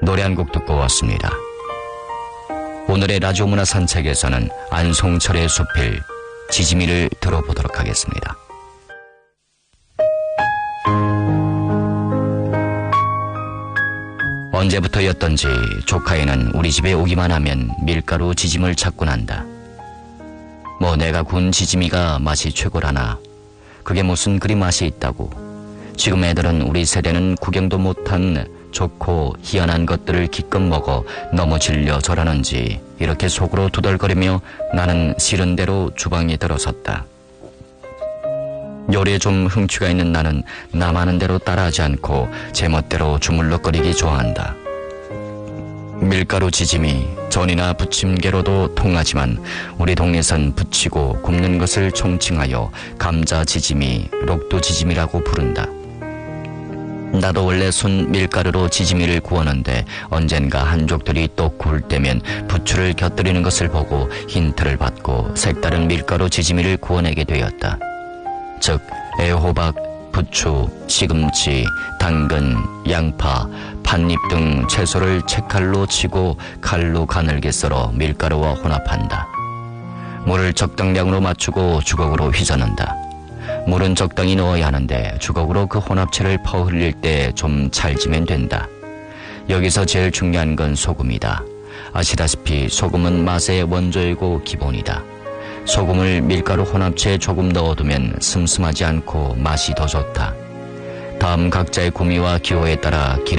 노래 한 곡 듣고 왔습니다. 오늘의 라디오 문화 산책에서는 안송철의 수필 지지미를 들어보도록 하겠습니다. 언제부터였던지 조카애는 우리 집에 오기만 하면 밀가루 지짐을 찾곤 한다. 뭐 내가 구운 지짐이가 맛이 최고라나 그게 무슨 그리 맛이 있다고. 지금 애들은 우리 세대는 구경도 못한 좋고 희한한 것들을 기껏 먹어 너무 질려 저러는지 이렇게 속으로 두덜거리며 나는 싫은 대로 주방에 들어섰다. 요리에 좀 흥취가 있는 나는 남 하는 대로 따라하지 않고 제멋대로 주물럭거리기 좋아한다. 밀가루 지짐이 전이나 부침개로도 통하지만 우리 동네선 부치고 굽는 것을 총칭하여 감자 지짐이, 록두 지짐이라고 부른다. 나도 원래 순 밀가루로 지짐이를 구웠는데 언젠가 한족들이 또 구울 때면 부추를 곁들이는 것을 보고 힌트를 받고 색다른 밀가루 지짐이를 구워내게 되었다. 즉 애호박, 부추, 시금치, 당근, 양파, 팥잎 등 채소를 채칼로 치고 칼로 가늘게 썰어 밀가루와 혼합한다. 물을 적당량으로 맞추고 주걱으로 휘저는다. 물은 적당히 넣어야 하는데 주걱으로 그 혼합체를 퍼흘릴 때 좀 찰지면 된다. 여기서 제일 중요한 건 소금이다. 아시다시피 소금은 맛의 원조이고 기본이다. 소금을 밀가루 혼합체에 조금 넣어두면 슴슴하지 않고 맛이 더 좋다. 다음 각자의 구미와 기호에 따라